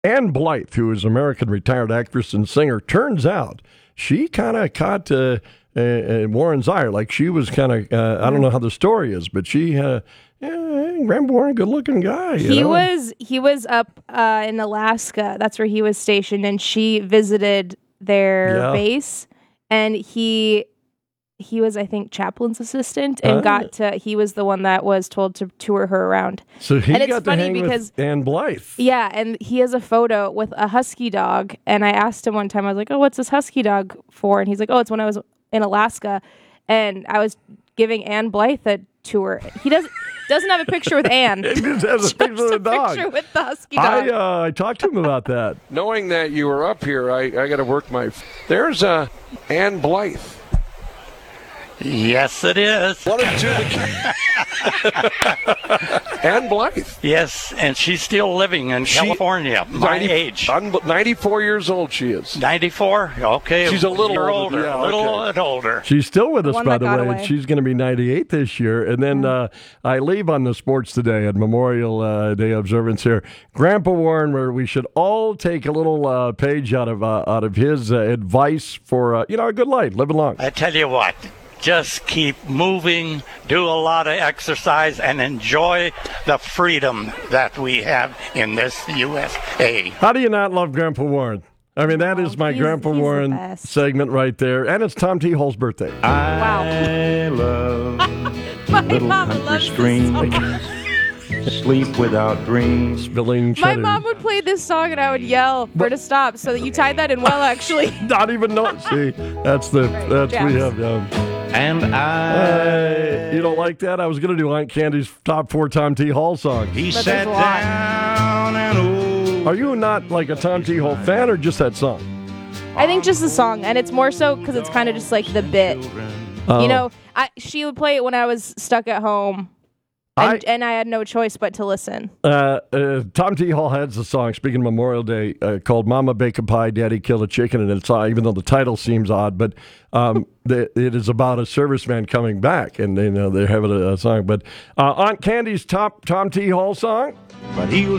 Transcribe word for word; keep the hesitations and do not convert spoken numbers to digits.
Ann Blythe, who is an American retired actress and singer, turns out she kind of caught uh, uh, Warren's eye. Like she was kind of, uh, I don't know how the story is, but she, uh, yeah, Grandpa Warren, good-looking guy. You he know? was he was up uh, in Alaska. That's where he was stationed, and she visited their Yeah. base, and he he was, I think, chaplain's assistant, and Uh. got to. He was the one that was told to tour her around. So he and it's got to funny hang because- with Ann Blythe. Yeah, and he has a photo with a husky dog, and I asked him one time, I was like, "Oh, what's this husky dog for?" And he's like, "Oh, it's when I was in Alaska, and I was giving Ann Blythe a tour." He doesn't doesn't have a picture with Ann. He just has a picture of the dog. Picture with the husky dog. I uh, I talked to him about that. Knowing that you were up here, I, I got to work my. There's uh, Ann Blythe. Yes, it is. One of two. Ann Blythe. Yes, and she's still living in She- California. My ninety age. un- ninety-four years old she is. ninety-four? Okay. She's a little You're older, older. yeah, a little okay. bit older. She's still with us, One by that the got way. away. She's going to be ninety-eight this year. And then uh, I leave on the sports today at Memorial uh, Day observance here. Grandpa Warren, where we should all take a little uh, page out of uh, out of his uh, advice for uh, you know a good life, living long. I tell you what, just keep moving, do a lot of exercise, and enjoy the freedom that we have in this U S A. How do you not love Grandpa Warren? I mean, that is my he's- Grandpa he's the Warren best. segment right there, and it's Tom T. Hall's birthday. Wow. I love My little mama country loves this stream. song. Sleep without dreams. Spilling My cheddar. mom would play this song, and I would yell for her to stop. So that you tied that in well, actually. Not even know. See, that's the that's we Jazz. have. Yeah. And I, Hey, you don't like that? I was going to do Aunt Candy's top four Tom T. Hall songs. he But sat there's a lot. down and oh, Are you not like a Tom T. Hall fan or just that song? I think just the song, and it's more so because it's kind of just like the bit. Oh. You know, I she would play it when I was stuck at home, I- and, and I had no choice but to listen. Uh, uh, Tom T. Hall has a song, speaking of Memorial Day, uh, called Mama Bake a Pie, Daddy Kill a Chicken. And it's, uh, even though the title seems odd, but um, the, it is about a serviceman coming back. And you know, they're having a, a song. But uh, Aunt Candy's top Tom T. Hall song? but he'll